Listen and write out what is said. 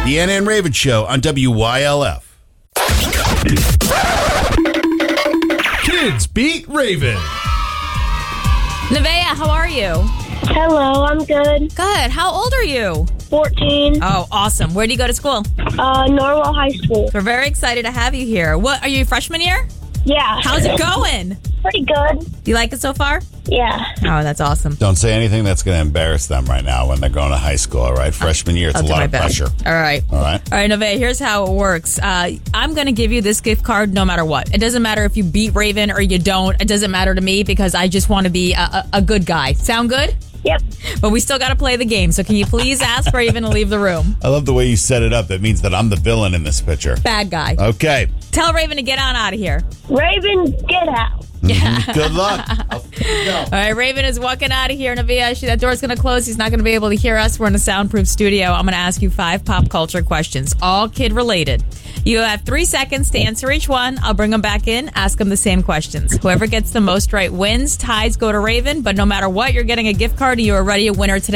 The Anna and Raven Show on WYLF. Kids Beat Raven. Nevaeh, how are you? Hello, I'm good. Good. How old are you? 14. Oh, awesome. Where do you go to school? Norwell High School. We're very excited to have you here. What are you, freshman year? Yeah. How's it going? Pretty good. Do you like it so far? Yeah. Oh, that's awesome. Don't say anything that's going to embarrass them right now when they're going to high school, all right? Freshman year, it's I'll a do lot my of best. pressure. All right. All right? All right, Nevaeh, here's how it works. I'm going to give you this gift card no matter what. It doesn't matter if you beat Raven or you don't. It doesn't matter to me because I just want to be a good guy. Sound good? Yep. But we still got to play the game. So can you please ask Raven to leave the room? I love the way you set it up. That means that I'm the villain in this picture. Bad guy. Okay. Tell Raven to get on out of here. Raven, get out. Good luck. I'll see you go. All right, Raven is walking out of here. Nevaeh, that door's going to close. He's not going to be able to hear us. We're in a soundproof studio. I'm going to ask you 5 pop culture questions, all kid related. You have 3 seconds to answer each one. I'll bring them back in, ask them the same questions. Whoever gets the most right wins. Ties go to Raven, but no matter what, you're getting a gift card and you're already a winner today.